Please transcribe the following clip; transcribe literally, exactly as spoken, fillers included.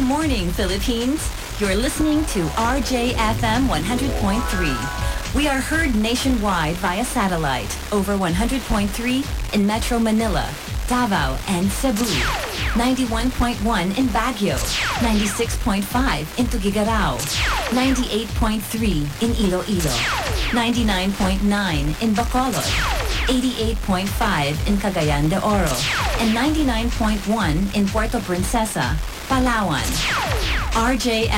morning, Philippines. You're listening to R J F M one hundred point three. We are heard nationwide via satellite over one hundred point three in Metro Manila, Davao, and Cebu. ninety-one point one in Baguio, ninety-six point five in Tuguegarao, ninety-eight point three in Iloilo, ninety-nine point nine in Bacolod, eighty-eight point five in Cagayan de Oro, and ninety-nine point one in Puerto Princesa, Palawan. R J